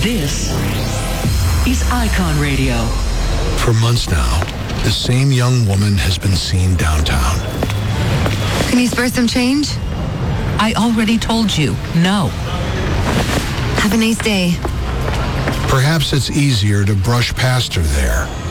This is Icon Radio. For months now, the same young woman has been seen downtown. Can you spare some change? I already told you, no. Have a nice day. Perhaps it's easier to brush past her there